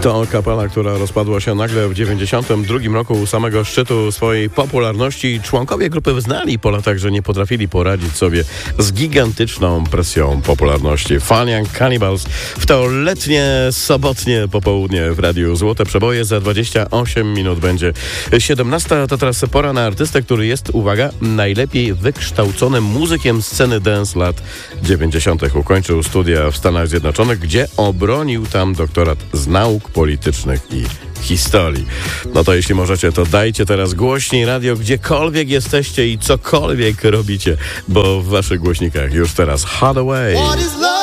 To kapela, która rozpadła się nagle w 92 roku u samego szczytu swojej popularności. Członkowie grupy wyznali po latach, że nie potrafili poradzić sobie z gigantyczną presją popularności. Fun Young Cannibals w to letnie, sobotnie popołudnie w Radiu Złote Przeboje. Za 28 minut będzie 17. To teraz pora na artystę, który jest, uwaga, najlepiej wykształconym muzykiem sceny dance lat 90. Ukończył studia w Stanach Zjednoczonych, gdzie obronił tam doktorat z nauk politycznych i historii. No to jeśli możecie, to dajcie teraz głośniej radio, gdziekolwiek jesteście i cokolwiek robicie, bo w waszych głośnikach już teraz Hathaway.